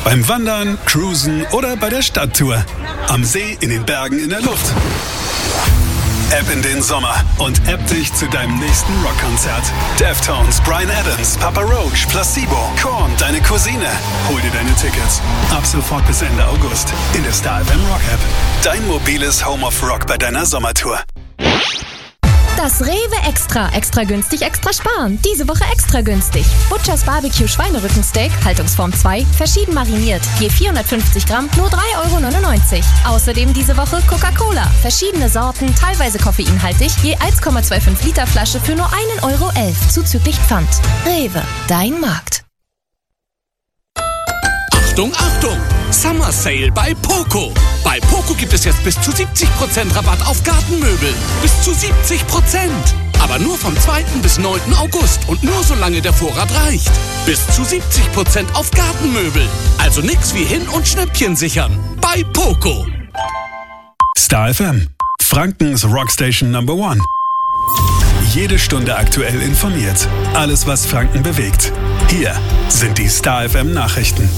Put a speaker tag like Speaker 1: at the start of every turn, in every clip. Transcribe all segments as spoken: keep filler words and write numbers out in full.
Speaker 1: Beim Wandern, Cruisen oder bei der Stadttour. Am See, in den Bergen, in der Luft. App in den Sommer und App dich zu deinem nächsten Rockkonzert. Deftones, Bryan Adams, Papa Roach, Placebo, Korn, deine Cousine. Hol dir deine Tickets. Ab sofort bis Ende August in der Star F M Rock App. Dein mobiles Home of Rock bei deiner Sommertour.
Speaker 2: Das Rewe Extra. Extra günstig, extra sparen. Diese Woche extra günstig. Butchers Barbecue Schweinerückensteak, Haltungsform zwei, verschieden mariniert. Je vierhundertfünfzig Gramm, nur drei Euro neunundneunzig. Außerdem diese Woche Coca-Cola. Verschiedene Sorten, teilweise koffeinhaltig, je eins Komma fünfundzwanzig Liter Flasche für nur ein Euro elf, zuzüglich Pfand. Rewe, dein Markt.
Speaker 3: Achtung, Achtung! Summer Sale bei Poco. Bei Poco gibt es jetzt bis zu siebzig Prozent Rabatt auf Gartenmöbel. Bis zu siebzig Prozent. Aber nur vom zweiten bis neunten August und nur solange der Vorrat reicht. Bis zu siebzig Prozent auf Gartenmöbel. Also nix wie hin und Schnäppchen sichern. Bei Poco.
Speaker 1: Star F M. Frankens Rockstation Number One. Jede Stunde aktuell informiert. Alles, was Franken bewegt. Hier sind die Star F M Nachrichten.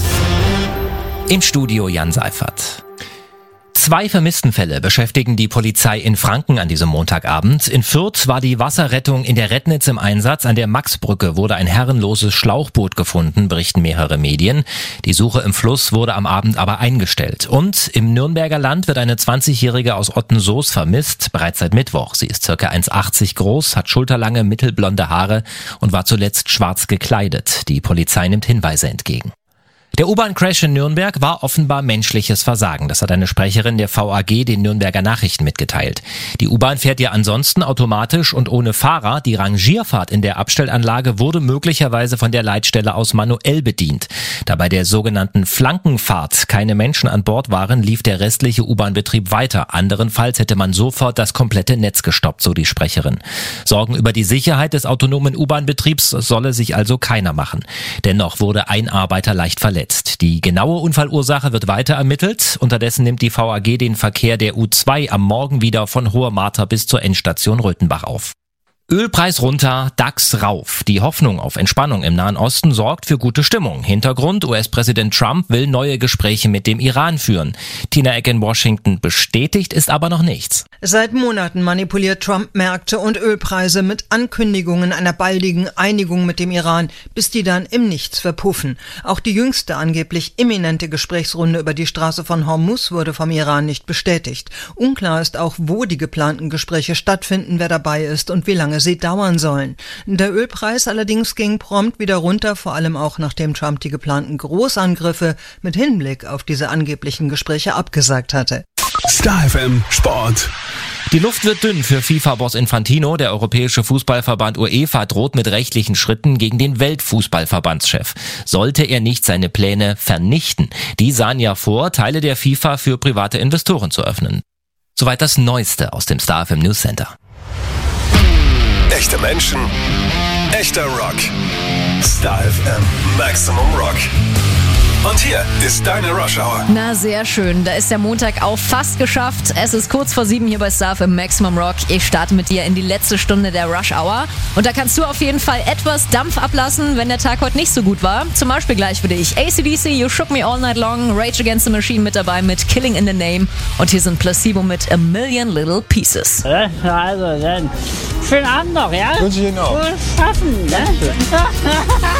Speaker 4: Im Studio Jan Seifert. Zwei Vermisstenfälle beschäftigen die Polizei in Franken an diesem Montagabend. In Fürth war die Wasserrettung in der Rednitz im Einsatz. An der Maxbrücke wurde ein herrenloses Schlauchboot gefunden, berichten mehrere Medien. Die Suche im Fluss wurde am Abend aber eingestellt. Und im Nürnberger Land wird eine zwanzigjährige aus Ottensoos vermisst, bereits seit Mittwoch. Sie ist ca. eins Komma achtzig groß, hat schulterlange, mittelblonde Haare und war zuletzt schwarz gekleidet. Die Polizei nimmt Hinweise entgegen. Der U-Bahn-Crash in Nürnberg war offenbar menschliches Versagen. Das hat eine Sprecherin der V A G den Nürnberger Nachrichten mitgeteilt. Die U-Bahn fährt ja ansonsten automatisch und ohne Fahrer. Die Rangierfahrt in der Abstellanlage wurde möglicherweise von der Leitstelle aus manuell bedient. Da bei der sogenannten Flankenfahrt keine Menschen an Bord waren, lief der restliche U-Bahn-Betrieb weiter. Anderenfalls hätte man sofort das komplette Netz gestoppt, so die Sprecherin. Sorgen über die Sicherheit des autonomen U-Bahn-Betriebs solle sich also keiner machen. Dennoch wurde ein Arbeiter leicht verletzt. Die genaue Unfallursache wird weiter ermittelt. Unterdessen nimmt die V A G den Verkehr der U zwei am Morgen wieder von Hohe Martha bis zur Endstation Röthenbach auf. Ölpreis runter, DAX rauf. Die Hoffnung auf Entspannung im Nahen Osten sorgt für gute Stimmung. Hintergrund: U S-Präsident Trump will neue Gespräche mit dem Iran führen. Tina Eck in Washington: bestätigt ist aber noch nichts.
Speaker 5: Seit Monaten manipuliert Trump Märkte und Ölpreise mit Ankündigungen einer baldigen Einigung mit dem Iran, bis die dann im Nichts verpuffen. Auch die jüngste angeblich imminente Gesprächsrunde über die Straße von Hormuz wurde vom Iran nicht bestätigt. Unklar ist auch, wo die geplanten Gespräche stattfinden, wer dabei ist und wie lange sie dauern sollen. Der Ölpreis allerdings ging prompt wieder runter, vor allem auch nachdem Trump die geplanten Großangriffe mit Hinblick auf diese angeblichen Gespräche abgesagt hatte.
Speaker 1: Star F M Sport.
Speaker 4: Die Luft wird dünn für FIFA-Boss Infantino. Der Europäische Fußballverband UEFA droht mit rechtlichen Schritten gegen den Weltfußballverbandschef. Sollte er nicht seine Pläne vernichten. Die sahen ja vor, Teile der FIFA für private Investoren zu öffnen. Soweit das Neueste aus dem Star F M News Center.
Speaker 1: Echte Menschen, echter Rock. Star F M Maximum Rock. Und hier ist deine Rush Hour.
Speaker 6: Na, sehr schön. Da ist der Montag auch fast geschafft. Es ist kurz vor sieben hier bei Star F M Maximum Rock. Ich starte mit dir in die letzte Stunde der Rush Hour. Und da kannst du auf jeden Fall etwas Dampf ablassen, wenn der Tag heute nicht so gut war. Zum Beispiel gleich für dich A C D C, You Shook Me All Night Long, Rage Against the Machine mit dabei mit Killing in the Name. Und hier sind Placebo mit A Million Little Pieces.
Speaker 7: Also dann, schönen Abend noch, ja?
Speaker 8: Wünsche ich Ihnen auch.
Speaker 7: Gut schaffen, ne?